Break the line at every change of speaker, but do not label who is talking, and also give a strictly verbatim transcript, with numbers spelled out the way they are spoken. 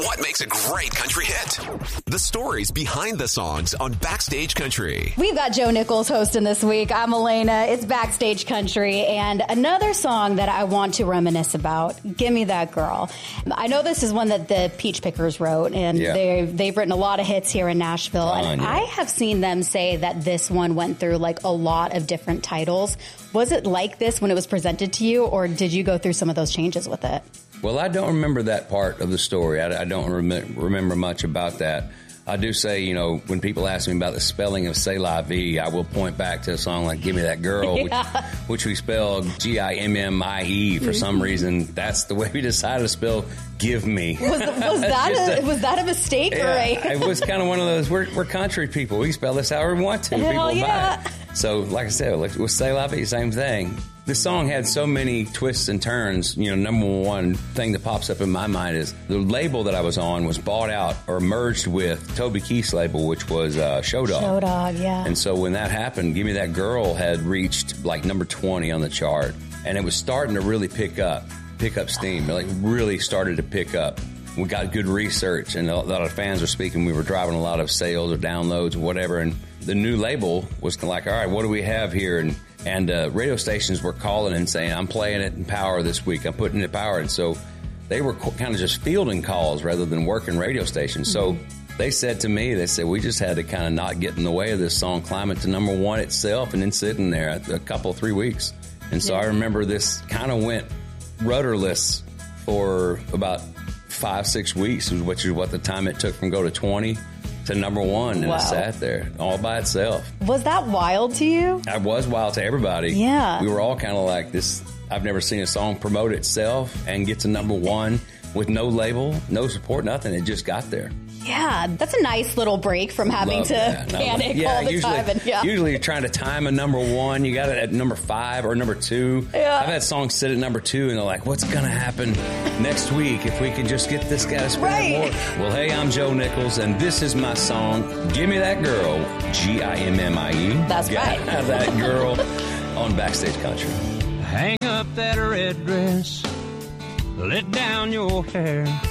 What makes a great country hit? The stories behind the songs on Backstage Country.
We've got Joe Nichols hosting this week. I'm Elena. It's Backstage Country. And another song that I want to reminisce about, Gimme That Girl. I know this is one that the Peach Pickers wrote, and
yeah.
they've, they've written a lot of hits here in Nashville.
Oh,
and
yeah.
I have seen them say that this one went through like a lot of different titles. Was it like this when it was presented to you, or did you go through some of those changes with it?
Well, I don't remember that part of the story. I, I don't rem- remember much about that. I do say, you know, when people ask me about the spelling of C'est La Vie, I will point back to a song like Gimme That Girl, yeah. which, which we spell G I M M I E. For mm-hmm. some reason, that's the way we decided to spell Give Me.
Was, was, that, a, a, was that a mistake?
Yeah,
or a-
it was kind of one of those, we're, we're country people. We spell this however we want to.
Hell
people
yeah.
buy it. So, like I said, with C'est La Vie, same thing. The song had so many twists and turns. You know, number one thing that pops up in my mind is the label that I was on was bought out or merged with Toby Keith's label, which was uh, Show Dog.
Show Dog, yeah.
And so when that happened, Gimme That Girl had reached like number twenty on the chart. And it was starting to really pick up, pick up steam. It like really started to pick up. We got good research, and a lot of fans were speaking. We were driving a lot of sales or downloads or whatever. And the new label was like, all right, what do we have here? And And uh, radio stations were calling and saying, I'm playing it in Power this week. I'm putting it in Power. And so they were co- kind of just fielding calls rather than working radio stations. Mm-hmm. So they said to me, they said, we just had to kind of not get in the way of this song, climb it to number one itself, and then sitting there a couple, three weeks. And so yeah. I remember this kind of went rudderless for about five, six weeks, which is what the time it took from go to twenty to number one, and wow. it sat there all by itself.
Was that wild to you?
I was wild to everybody.
Yeah.
We were all kind of like this. I've never seen a song promote itself and get to number one with no label, no support, nothing. It just got there.
Yeah, that's a nice little break from having
Love
to
that.
panic
yeah,
all the
usually,
time. And, yeah.
Usually you're trying to time a number one. You got it at number five or number two.
Yeah.
I've had songs sit at number two, and they're like, what's going to happen next week if we can just get this guy to spend
right.
more? Well, hey, I'm Joe Nichols, and this is my song, Gimme That Girl, G I M M I E.
That's
got
right.
That girl on Backstage Country.
Hang up that red dress, let down your hair.